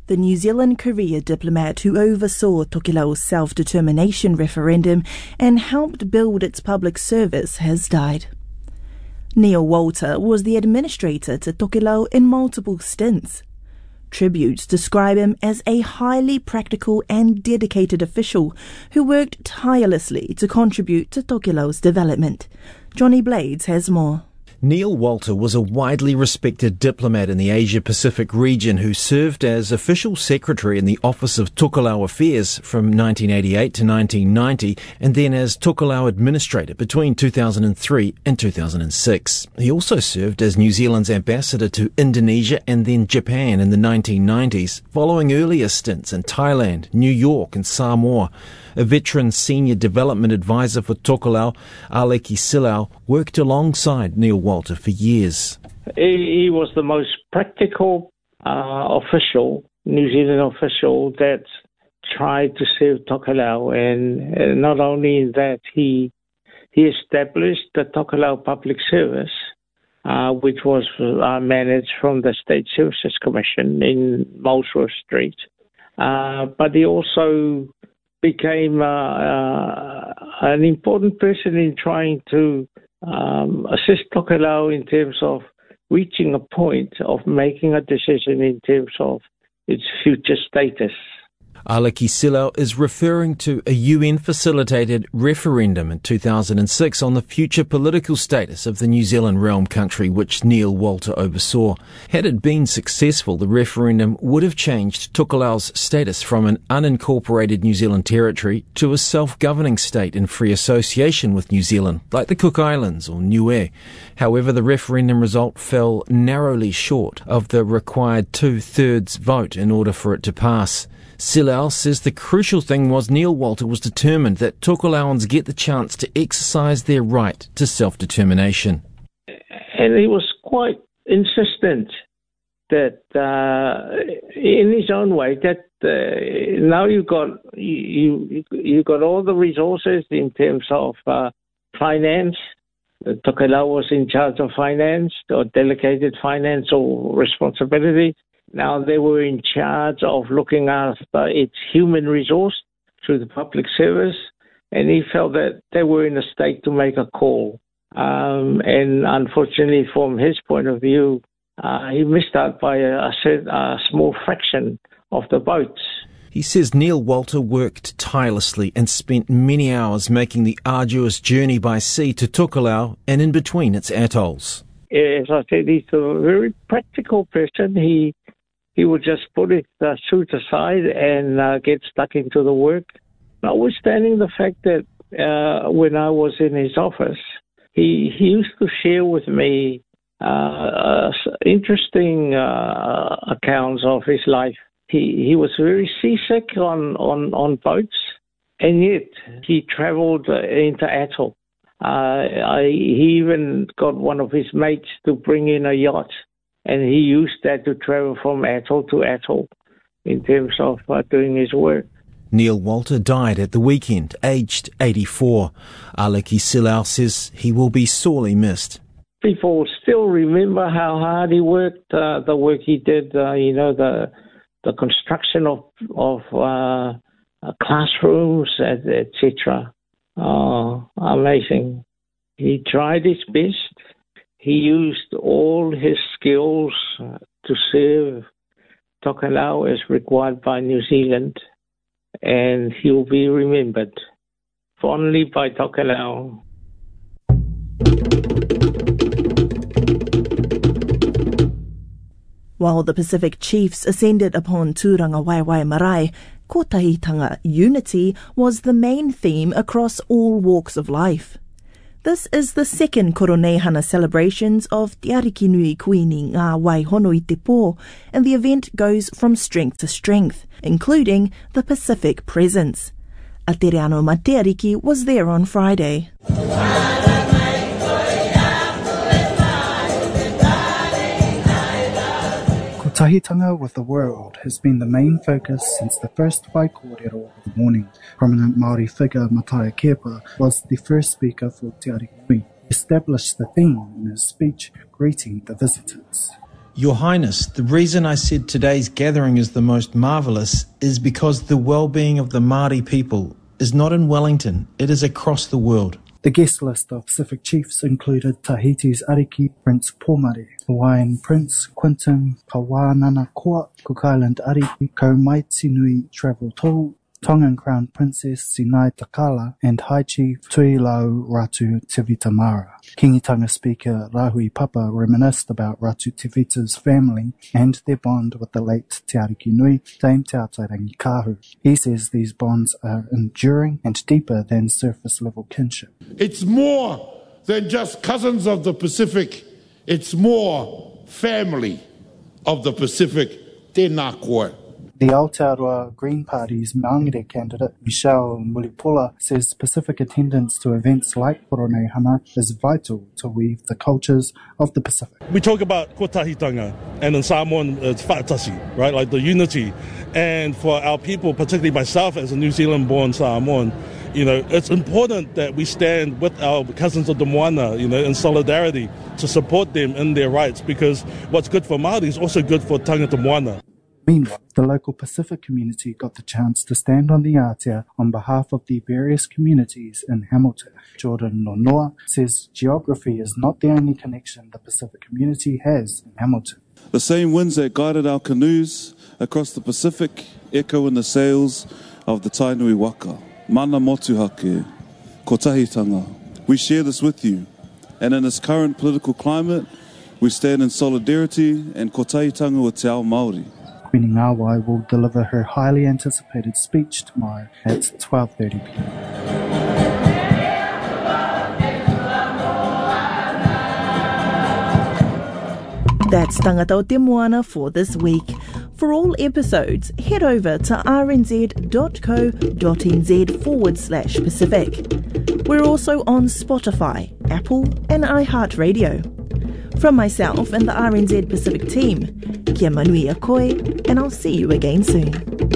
The New Zealand career diplomat who oversaw Tokelau's self-determination referendum and helped build its public service has died. Neil Walter was the administrator to Tokelau in multiple stints. Tributes describe him as a highly practical and dedicated official who worked tirelessly to contribute to Tokelau's development. Johnny Blades has more. Neil Walter was a widely respected diplomat in the Asia-Pacific region who served as official secretary in the Office of Tokelau Affairs from 1988 to 1990 and then as Tokelau administrator between 2003 and 2006. He also served as New Zealand's ambassador to Indonesia and then Japan in the 1990s, following earlier stints in Thailand, New York and Samoa. A veteran senior development advisor for Tokelau, Aleki Silau, worked alongside Neil Walter for years. He was the most practical official, New Zealand official, that tried to serve Tokelau. And not only that, he established the Tokelau Public Service, which was managed from the State Services Commission in Molesworth Street. But he also became an important person in trying to assist Tokelau in terms of reaching a point of making a decision in terms of its future status. Aleki Silau is referring to a UN-facilitated referendum in 2006 on the future political status of the New Zealand realm country, which Neil Walter oversaw. Had it been successful, the referendum would have changed Tokelau's status from an unincorporated New Zealand territory to a self-governing state in free association with New Zealand, like the Cook Islands or Niue. However, the referendum result fell narrowly short of the required 2/3 vote in order for it to pass. Silau says the crucial thing was Neil Walter was determined that Tokelauans get the chance to exercise their right to self-determination. And he was quite insistent that, in his own way, that now you got all the resources in terms of finance. Tokelau was in charge of finance or delegated finance or responsibility. Now they were in charge of looking after its human resource through the public service, and he felt that they were in a state to make a call. And unfortunately, from his point of view, he missed out by a small fraction of the votes. He says Neil Walter worked tirelessly and spent many hours making the arduous journey by sea to Tokelau and in between its atolls. As I said, he's a very practical person. He would just put his suit aside and get stuck into the work. Notwithstanding the fact that when I was in his office, he used to share with me interesting accounts of his life. He was very seasick on boats, and yet he travelled into atoll. He even got one of his mates to bring in a yacht, and he used that to travel from atoll to atoll in terms of doing his work. Neil Walter died at the weekend, aged 84. Aleki Silau says he will be sorely missed. People still remember how hard he worked, the work he did, the construction of classrooms, etc. Oh, amazing. He tried his best. He used all his skills to serve Tokelau as required by New Zealand, and he'll be remembered fondly by Tokelau. While the Pacific chiefs ascended upon Tūranga Waiwai Marae, Kotahitanga unity was the main theme across all walks of life. This is the second Koronehana celebrations of Te Ariki Nui Kuini Ngā Waihono i Te Pō, and the event goes from strength to strength, including the Pacific presence. Atereano Mateariki was there on Friday. Tahitanga with the world has been the main focus since the first Waikōrero of the morning. Prominent Māori figure Matai Kepa was the first speaker for Te Ariki Nui. He established the theme in his speech greeting the visitors. Your Highness, the reason I said today's gathering is the most marvellous is because the well-being of the Māori people is not in Wellington, it is across the world. The guest list of Pacific chiefs included Tahiti's Ariki Prince Pomare, Hawaiian Prince Quentin Pawananakoa, Cook Island Ariki Kaumaitinui Travel Tau, Tongan Crown Princess Sinai Takala, and High Chief Tuilau Ratu Tivitamara. Kingitanga Speaker Rahui Papa reminisced about Ratu Tivita's family and their bond with the late Te Ariki Nui, Dame Te Atairangi Kahu. He says these bonds are enduring and deeper than surface-level kinship. It's more than just cousins of the Pacific. It's more family of the Pacific. Tēnā koe. The Aotearoa Green Party's Maangere candidate, Michelle Mulipula, says Pacific attendance to events like Poronehana is vital to weave the cultures of the Pacific. We talk about kotahitanga, and in Samoan it's whaatasi, right, like the unity. And for our people, particularly myself as a New Zealand-born Samoan, it's important that we stand with our cousins of the Moana, in solidarity to support them in their rights, because what's good for Māori is also good for tangata Moana. Meanwhile, the local Pacific community got the chance to stand on the Aotea on behalf of the various communities in Hamilton. Jordan Nonoa says geography is not the only connection the Pacific community has in Hamilton. The same winds that guided our canoes across the Pacific echo in the sails of the Tainui Waka. Mana motuhake, kotahitanga. We share this with you, and in this current political climate, we stand in solidarity and kotahitanga with te ao Māori. Queen Ngāwai will deliver her highly anticipated speech tomorrow at 12:30 p.m. That's Tangata o Te Moana for this week. For all episodes, head over to rnz.co.nz/Pacific. We're also on Spotify, Apple and iHeartRadio. From myself and the RNZ Pacific team, kia manui a koe, and I'll see you again soon.